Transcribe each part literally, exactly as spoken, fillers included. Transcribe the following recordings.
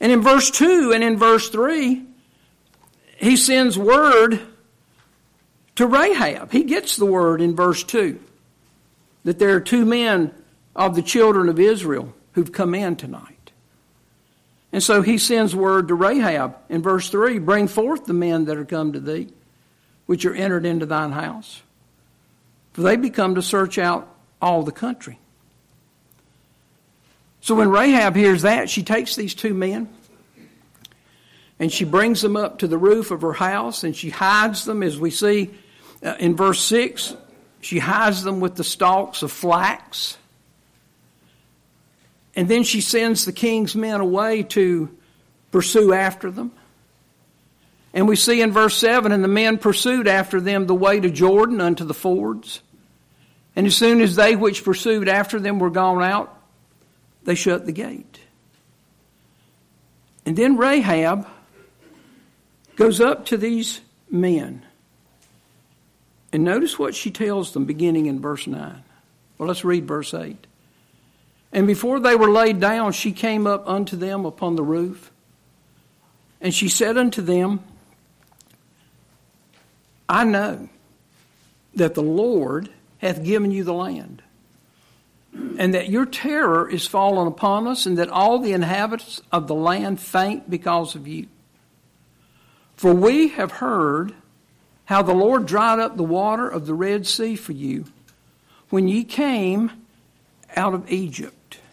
And in verse two and in verse three, he sends word to Rahab. He gets the word in verse two that there are two men of the children of Israel who've come in tonight. And so he sends word to Rahab in verse three, bring forth the men that are come to thee, which are entered into thine house. For they be come to search out all the country. So when Rahab hears that, she takes these two men and she brings them up to the roof of her house and she hides them, as we see uh, in verse six. She hides them with the stalks of flax. And then she sends the king's men away to pursue after them. And we see in verse seven, and the men pursued after them the way to Jordan unto the fords. And as soon as they which pursued after them were gone out, they shut the gate. And then Rahab goes up to these men. And notice what she tells them beginning in verse nine. Well, let's read verse eight. And before they were laid down, she came up unto them upon the roof. And she said unto them, I know that the Lord hath given you the land, and that your terror is fallen upon us, and that all the inhabitants of the land faint because of you. For we have heard how the Lord dried up the water of the Red Sea for you when ye came out of Egypt.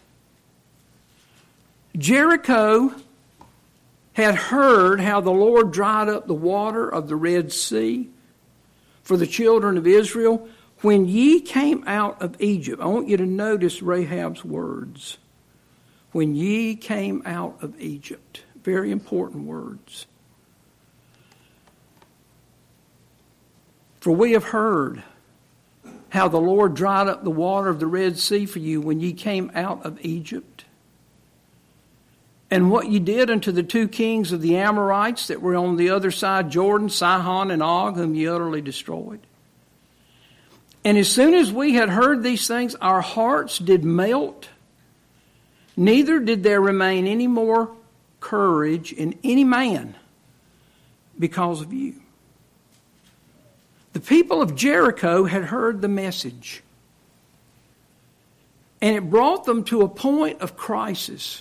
Jericho had heard how the Lord dried up the water of the Red Sea for the children of Israel when ye came out of Egypt. I want you to notice Rahab's words. When ye came out of Egypt. Very important words. For we have heard how the Lord dried up the water of the Red Sea for you when ye came out of Egypt. And what ye did unto the two kings of the Amorites that were on the other side Jordan, Sihon and Og, whom ye utterly destroyed. And as soon as we had heard these things, our hearts did melt, neither did there remain any more courage in any man because of you. The people of Jericho had heard the message, and it brought them to a point of crisis.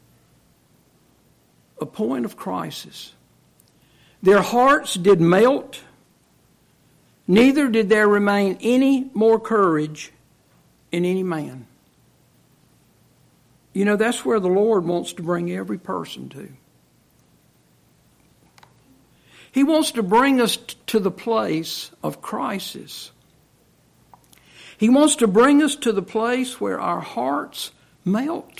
A point of crisis. Their hearts did melt, neither did there remain any more courage in any man. You know, that's where the Lord wants to bring every person to. He wants to bring us to the place of crisis. He wants to bring us to the place where our hearts melt.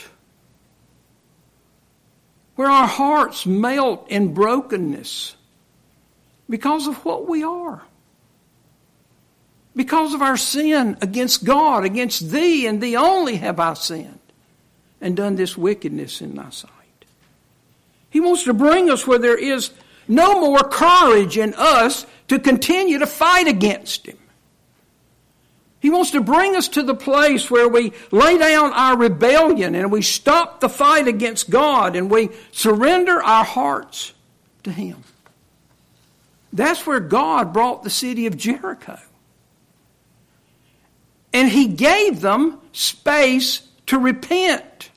Where our hearts melt in brokenness because of what we are. Because of our sin against God, against thee, and thee only have I sinned and done this wickedness in thy sight. He wants to bring us where there is no more courage in us to continue to fight against him. He wants to bring us to the place where we lay down our rebellion and we stop the fight against God and we surrender our hearts to him. That's where God brought the city of Jericho. And he gave them space to repent.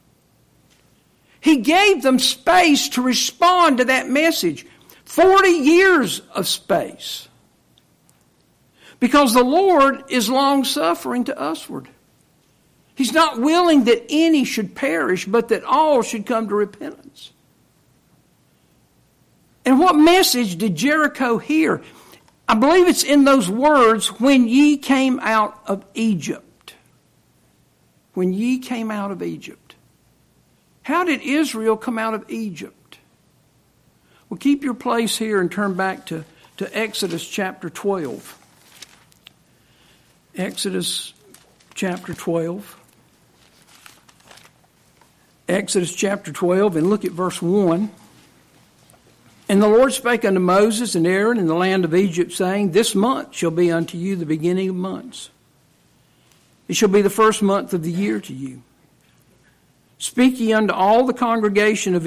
He gave them space to respond to that message. Forty years of space. Because the Lord is long-suffering to usward. He's not willing that any should perish, but that all should come to repentance. And what message did Jericho hear? I believe it's in those words, when ye came out of Egypt. When ye came out of Egypt. How did Israel come out of Egypt? Well, keep your place here and turn back to, to Exodus chapter twelve. Exodus chapter twelve. Exodus chapter twelve, and look at verse one. And the Lord spake unto Moses and Aaron in the land of Egypt, saying, This month shall be unto you the beginning of months. It shall be the first month of the year to you. Speak ye unto all the congregation of